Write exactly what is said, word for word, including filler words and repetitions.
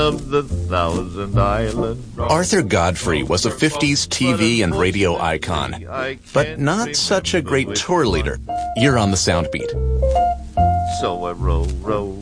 of the Thousand Island. Arthur Godfrey was a fifties T V and radio icon, but not such a great tour leader. You're on the Soundbeat. So I row, row,